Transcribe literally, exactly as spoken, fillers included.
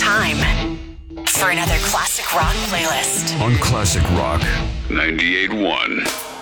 time for another classic rock playlist on Classic Rock ninety-eight point one.